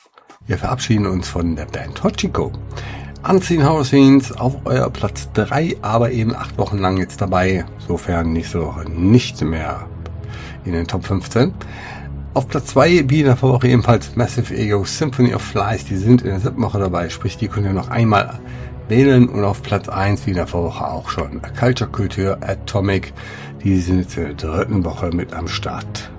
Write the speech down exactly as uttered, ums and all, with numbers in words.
Wir verabschieden uns von der Band Hachiko. Unseen Hurricanes auf euer Platz drei, aber eben acht Wochen lang jetzt dabei. Sofern nächste Woche nichts mehr in den Top fünfzehn. Auf Platz zwei, wie in der Vorwoche ebenfalls Massive Ego, Symphony of Flies. Die sind in der siebten Woche dabei, sprich die könnt ihr noch einmal wählen. Und auf Platz eins, wie in der Vorwoche auch schon, Culture Culture Atomic. Die sind jetzt in der dritten Woche mit am Start.